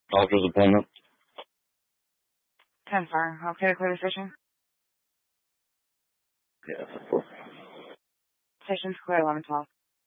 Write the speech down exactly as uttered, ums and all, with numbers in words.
Doctor's appointment. ten four. Okay, clear the station? Yeah. Station's clear, eleven twelve.